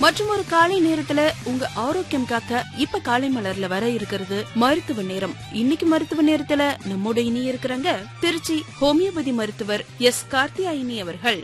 மற்றும் ஒரு காலை நேரத்துல உங்க ஆரோக்கியம் காக்க இப்ப காலை மலர்ல வர இருக்கிறது மருத்துவ நேரம். இன்னைக்கு மருத்துவ நேரத்துல நம்மோட இனி இருக்கிறாங்க திருச்சி ஹோமியோபதி மருத்துவர் எஸ் கார்த்தியாயினி அவர்கள்.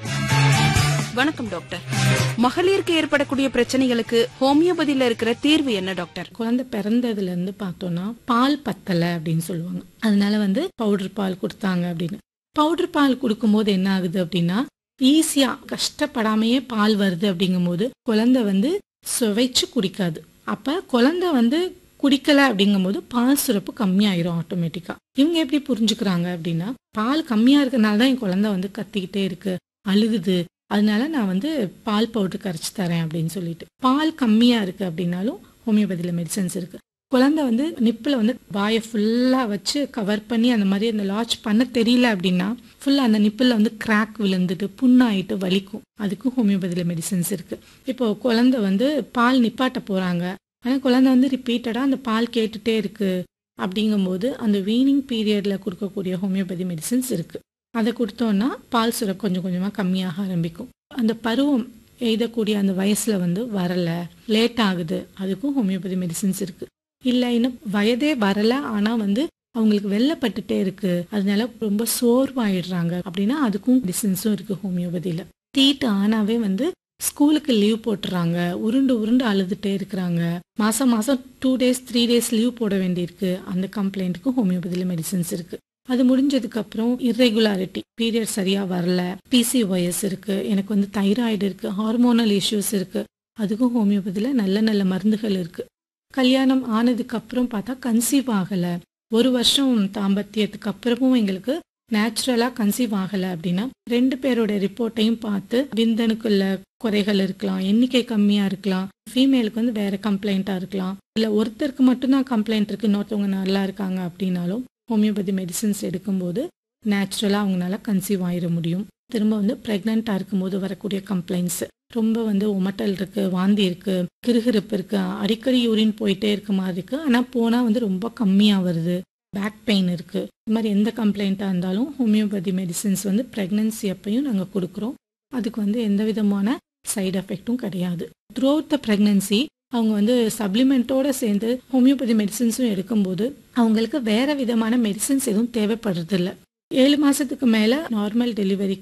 வணக்கம் டாக்டர். மகளிருக்கு ஏற்படக்கூடிய பிரச்சனைகளுக்கு ஹோமியோபதியில இருக்கிற தீர்வு என்ன டாக்டர்? குழந்தை பிறந்ததுல இருந்து பார்த்தோம்னா பால் பத்தல அப்படின்னு சொல்லுவாங்க. அதனால பவுடர் பால் கொடுத்தாங்க அப்படின்னு. பவுடர் பால் கொடுக்கும் போது என்ன ஆகுது அப்படின்னா, ஈஸியா கஷ்டப்படாமையே பால் வருது அப்படிங்கும் போது குழந்தை சுவைச்சு குடிக்காது. அப்ப குழந்தை குடிக்கல அப்படிங்கும் போது பால் சுரப்பு கம்மியாயிரும் ஆட்டோமேட்டிக்கா. இவங்க எப்படி புரிஞ்சுக்கிறாங்க அப்படின்னா, பால் கம்மியா இருக்கனாலதான் என் குழந்தை கத்திக்கிட்டே இருக்கு, அழுகுது, அதனால நான் பால் பவுடர் கரைச்சி தரேன் அப்படின்னு சொல்லிட்டு. பால் கம்மியா இருக்கு அப்படின்னாலும் ஹோமியோபதியில மெடிசன்ஸ் இருக்கு. குழந்தை நிப்பில் வாயை ஃபுல்லா வச்சு கவர் பண்ணி அந்த மாதிரி அந்த லாச் பண்ண தெரியல அப்படின்னா ஃபுல்லா அந்த நிப்பில் கிராக் விழுந்துட்டு புண்ணாயிட்டு வலிக்கும். அதுக்கும் ஹோமியோபதியில மெடிசன்ஸ் இருக்கு. இப்போ குழந்தை பால் நிப்பாட்ட போறாங்க, ஆனா குழந்தை ரிப்பீட்டடா அந்த பால் கேட்டுட்டே இருக்கு அப்படிங்கும்போது அந்த வீனிங் பீரியட்ல கொடுக்கக்கூடிய ஹோமியோபதி மெடிசன்ஸ் இருக்கு. அதை கொடுத்தோம்னா பால் சுரப்பு கொஞ்சம் கொஞ்சமா கம்மியாக ஆரம்பிக்கும். அந்த பருவம் எய்தக்கூடிய அந்த வயசுல வரல, லேட் ஆகுது, அதுக்கும் ஹோமியோபதி மெடிசன்ஸ் இருக்கு. இல்ல இன்னும் வயதே வரல ஆனா அவங்களுக்கு வெள்ளப்பட்டுட்டே இருக்கு, அதனால ரொம்ப சோர்வாயிடுறாங்க அப்படின்னா அதுக்கும் மெடிசன்ஸும் இருக்கு ஹோமியோபதியில. தீட்டு ஆனாவே ஸ்கூலுக்கு லீவ் போட்டுறாங்க, உருண்டு உருண்டு அழுதுட்டே இருக்கிறாங்க, மாசம் 2 days 3 days லீவ் போட வேண்டியிருக்கு, அந்த கம்ப்ளைண்ட்டுக்கும் ஹோமியோபதியில மெடிசன்ஸ் இருக்கு. அது முடிஞ்சதுக்கு அப்புறம் இர்ரெகுலாரிட்டி, பீரியட் சரியா வரல, PCOS இருக்கு, எனக்கு தைராய்டு இருக்கு, ஹார்மோனல் இஷ்யூஸ் இருக்கு, அதுக்கும் ஹோமியோபதியில நல்ல நல்ல மருந்துகள் இருக்கு. கல்யாணம் ஆனதுக்கு அப்புறம் பார்த்தா கன்சீவ் ஆகல, 1 வருஷம் தாம்பத்தியத்துக்கு அப்புறமும் எங்களுக்கு நேச்சுரலா கன்சீவ் ஆகல அப்படின்னா 2 பேரோட ரிப்போர்ட்டையும் பார்த்து விந்தணுக்குள்ள குறைகள் இருக்கலாம், எண்ணிக்கை கம்மியா இருக்கலாம், ஃபீமேலுக்கு வேற கம்ப்ளைண்டா இருக்கலாம், இல்ல ஒருத்தருக்கு மட்டும்தான் கம்ப்ளைண்ட் இருக்கு, இன்னொருத்தவங்க நல்லா இருக்காங்க அப்படின்னாலும் ஹோமியோபதி மெடிசன்ஸ் எடுக்கும்போது நேச்சுரலா அவங்களால கன்சீவ் ஆயிட முடியும். திரும்ப பிரெக்னெண்டா இருக்கும்போது வரக்கூடிய கம்ப்ளைண்ட்ஸ் ரொம்ப உமட்டல் இருக்கு, வாந்தி இருக்கு, கிறுகிறுப்பு இருக்கு, அடிக்கடி யூரின் போயிட்டே இருக்க மாதிரி இருக்கு, ஆனா போனா ரொம்ப கம்மியா வருது, பேக் பெயின் இருக்கு, இந்த மாதிரி எந்த கம்ப்ளைண்டா இருந்தாலும் ஹோமியோபதி மெடிசன்ஸ் பிரெக்னன்சி அப்பையும் நாங்க கொடுக்குறோம். அதுக்கு எந்த விதமான சைடு எஃபெக்டும் கிடையாது. த்ரூ அவுட் த பிரெக்னன்சி அவங்க சப்ளிமெண்டோட சேர்ந்து ஹோமியோபதி மெடிசன்ஸும் எடுக்கும்போது அவங்களுக்கு வேற விதமான மெடிசன்ஸ் எதுவும் தேவைப்படுறது இல்லை. 7 மாசத்துக்கு மேல நார்மல் டெலிவரி